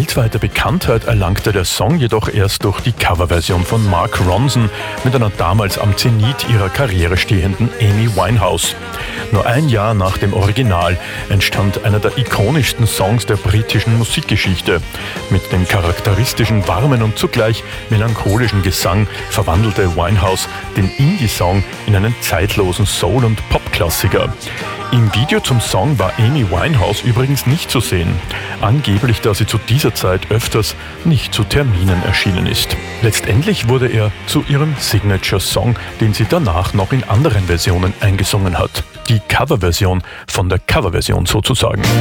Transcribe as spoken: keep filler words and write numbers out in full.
Weltweite Bekanntheit erlangte der Song jedoch erst durch die Coverversion von Mark Ronson mit einer damals am Zenit ihrer Karriere stehenden Amy Winehouse. Nur ein Jahr nach dem Original entstand einer der ikonischsten Songs der britischen Musikgeschichte. Mit dem charakteristischen, warmen und zugleich melancholischen Gesang verwandelte Winehouse den Indie-Song in einen zeitlosen Soul- und Pop-Klassiker. Im Video zum Song war Amy Winehouse übrigens nicht zu sehen, angeblich da sie zu dieser Zeit öfters nicht zu Terminen erschienen ist. Letztendlich wurde er zu ihrem Signature-Song, den sie danach noch in anderen Versionen eingesungen hat. Die Coverversion von der Coverversion sozusagen.